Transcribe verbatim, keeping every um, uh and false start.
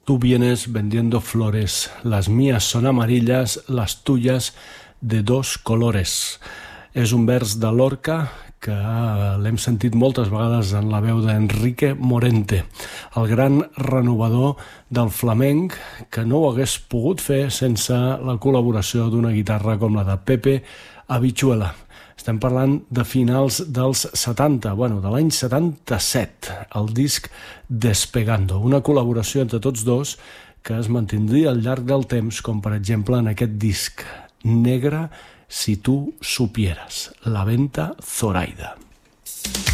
Tú vienes vendiendo flores, las mías son amarillas, las tuyas de dos colores. És un vers de Lorca que l'hem sentit moltes vegades en la veu d'Enrique Morente, el gran renovador del flamenc, que no ho hagués pogut fer sense la col·laboració d'una guitarra com la de Pepe Habichuela. Estem parlant de finals dels setanta, bueno, de l'any setanta-set, el disc Despegando, una col·laboració entre tots dos que es mantindria al llarg del temps, com per exemple en aquest disc, Negra si tú supieras, la venta Zoraida.